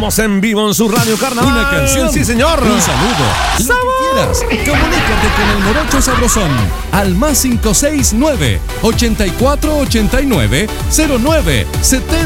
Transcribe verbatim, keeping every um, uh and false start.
Estamos en vivo en su Radio Carnaval. Una canción, sí señor. Un saludo, lo que quieras. Comunícate con el Morocho Sabrosón al más cinco seis nueve, ochenta y cuatro ochenta y nueve, cero nueve setenta.